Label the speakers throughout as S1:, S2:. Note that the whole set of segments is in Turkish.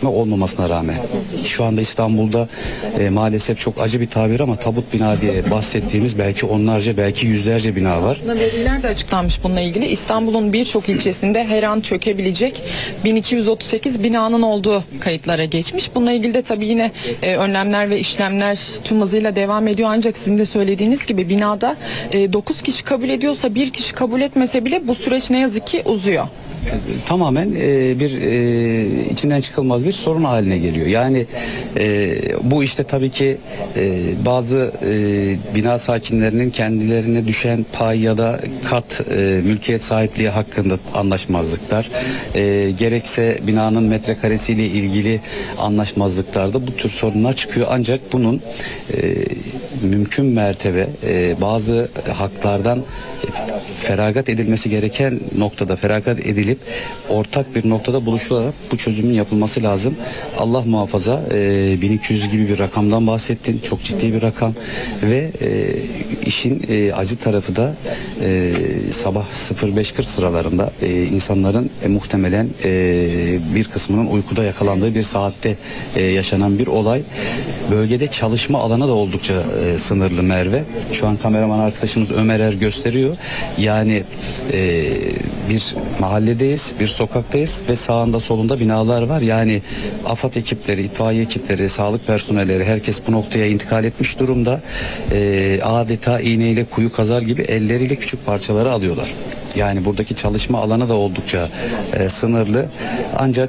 S1: işletme olmamasına rağmen. Şu anda İstanbul'da maalesef çok acı bir tabir ama tabut bina diye bahsettiğimiz belki onlarca belki yüzlerce bina var.
S2: Veriler de açıklanmış bununla ilgili. İstanbul'un birçok ilçesinde her an çökebilecek 1238 binanın olduğu kayıtlara geçmiş. Bununla ilgili de tabii yine önlemler ve işlemler tüm hızıyla devam ediyor. Ancak sizin de söylediğiniz gibi binada 9 kişi kabul ediyorsa bir kişi kabul etmese bile bu süreç ne yazık ki uzuyor.
S1: Tamamen bir içinden çıkılmaz bir sorun haline geliyor. Yani bu işte tabii ki bazı bina sakinlerinin kendilerine düşen pay ya da kat mülkiyet sahipliği hakkında anlaşmazlıklar, gerekse binanın metrekaresiyle ilgili anlaşmazlıklarda bu tür sorunlar çıkıyor. Ancak bunun mümkün mertebe bazı haklardan feragat edilmesi gereken noktada feragat edilip ortak bir noktada buluşularak bu çözümün yapılması lazım. Allah muhafaza 1200 gibi bir rakamdan bahsettin. Çok ciddi bir rakam ve işin acı tarafı da sabah 05.40 sıralarında insanların muhtemelen bir kısmının uykuda yakalandığı bir saatte yaşanan bir olay. Bölgede çalışma alanı da oldukça sınırlı Merve. Şu an kameraman arkadaşımız Ömer Er gösteriyor. Yani bir mahalledeyiz, bir sokaktayız ve sağında solunda binalar var. Yani AFAD ekipleri, itfaiye ekipleri, sağlık personelleri herkes bu noktaya intikal etmiş durumda. Adeta iğneyle kuyu kazar gibi elleriyle küçük parçaları alıyorlar. Yani buradaki çalışma alanı da oldukça sınırlı. Ancak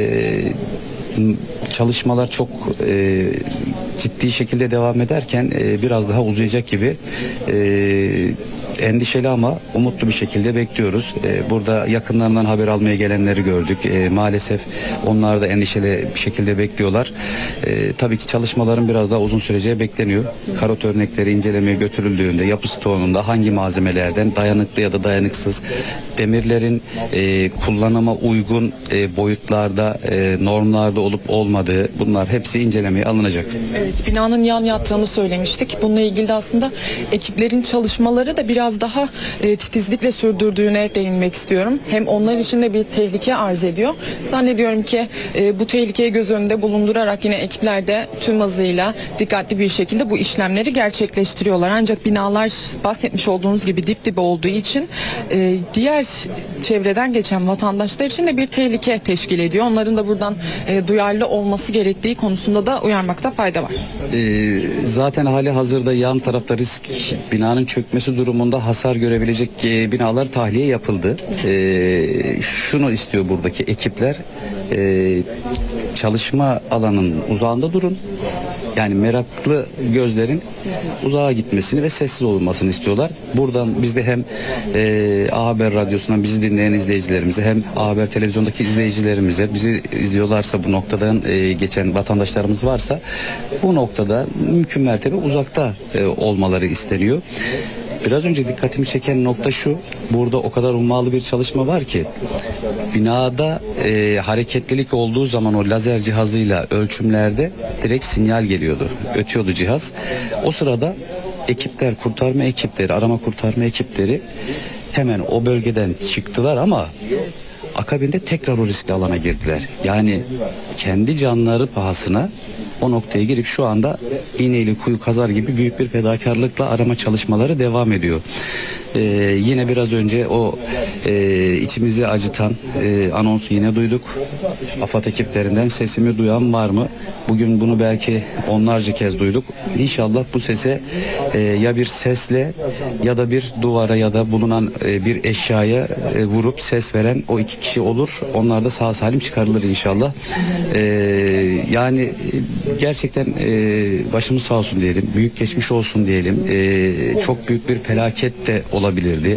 S1: çalışmalar çok ciddi şekilde devam ederken biraz daha uzayacak gibi endişeli ama umutlu bir şekilde bekliyoruz. Burada yakınlarından haber almaya gelenleri gördük. Maalesef onlar da endişeli bir şekilde bekliyorlar. Tabii ki çalışmaların biraz daha uzun süreceği bekleniyor. Karot örnekleri incelemeye götürüldüğünde yapı stoğununda hangi malzemelerden dayanıklı ya da dayanıksız demirlerin kullanıma uygun boyutlarda, normlarda olup olmadığı bunlar hepsi incelemeye alınacak.
S2: Evet, binanın yan yattığını söylemiştik. Bununla ilgili de aslında ekiplerin çalışmaları da biraz daha titizlikle sürdürdüğüne değinmek istiyorum. Hem onlar için de bir tehlike arz ediyor. Zannediyorum ki bu tehlikeyi göz önünde bulundurarak yine ekipler de tüm hızıyla dikkatli bir şekilde bu işlemleri gerçekleştiriyorlar. Ancak binalar bahsetmiş olduğunuz gibi dip dibe olduğu için diğer çevreden geçen vatandaşlar için de bir tehlike teşkil ediyor. Onların da buradan duyarlı olması gerektiği konusunda da uyarmakta fayda var.
S1: Zaten hali hazırda yan tarafta risk binanın çökmesi durumunda hasar görebilecek binalar tahliye yapıldı. Şunu istiyor buradaki ekipler, çalışma alanının uzağında durun. Yani meraklı gözlerin uzağa gitmesini ve sessiz olmasını istiyorlar. Buradan biz de hem A Haber Radyosu'ndan bizi dinleyen izleyicilerimize hem A Haber Televizyon'daki izleyicilerimize bizi izliyorlarsa bu noktadan geçen vatandaşlarımız varsa bu noktada mümkün mertebe uzakta olmaları isteniyor. Biraz önce dikkatimi çeken nokta şu, burada o kadar ummalı bir çalışma var ki binada hareketlilik olduğu zaman o lazer cihazıyla ölçümlerde direkt sinyal geliyordu, ötüyordu cihaz. O sırada ekipler, kurtarma ekipleri, arama kurtarma ekipleri hemen o bölgeden çıktılar ama akabinde tekrar o riskli alana girdiler. Yani kendi canları pahasına o noktaya girip şu anda iğneyle kuyu kazar gibi büyük bir fedakarlıkla arama çalışmaları devam ediyor. Yine biraz önce o içimizi acıtan anonsu yine duyduk. AFAD ekiplerinden sesimi duyan var mı? Bugün bunu belki onlarca kez duyduk. İnşallah bu sese ya bir sesle ya da bir duvara ya da bulunan bir eşyaya vurup ses veren o iki kişi olur. Onlar da sağ salim çıkarılır inşallah. Yani gerçekten başımız sağ olsun diyelim. Büyük geçmiş olsun diyelim. Çok büyük bir felaket de olabilirdi.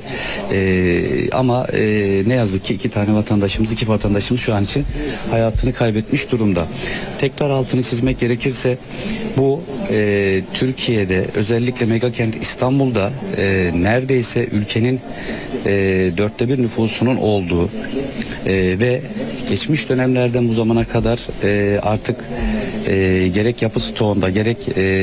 S1: Ama ne yazık ki iki vatandaşımız şu an için hayatını kaybetmiş durumda. Tekrar altını çizmek gerekirse bu Türkiye'de özellikle megakent İstanbul'da neredeyse ülkenin 1/4 nüfusunun olduğu ve geçmiş dönemlerden bu zamana kadar artık gerek yapı stoğunda gerek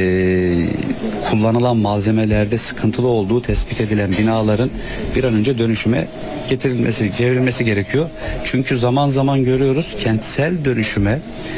S1: kullanılan malzemelerde sıkıntılı olduğu tespit edilen binaların bir an önce dönüşüme getirilmesi, çevrilmesi gerekiyor. Çünkü zaman zaman görüyoruz kentsel dönüşüme